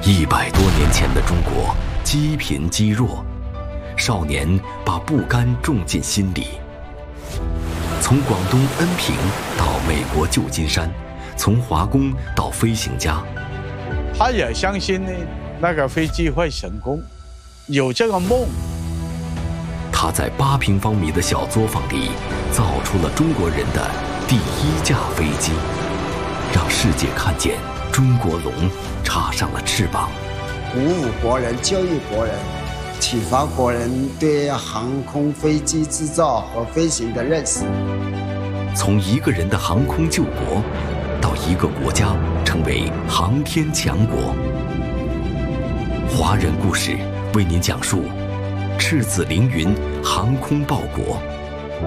100多年前的中国，积贫积弱，少年把不甘种进心里。从广东恩平到美国旧金山，从华工到飞行家， 他也相信呢，那个飞机会成功，有这个梦。 他在8平方米的小作坊里，造出了中国人的第1架飞机，让世界看见中国龙插上了翅膀， 鼓舞国人，教育国人，启发国人对航空飞机制造和飞行的认识。 从一个人的航空救国，到一个国家成为航天强国。华人故事为您讲述赤子凌云航空报国。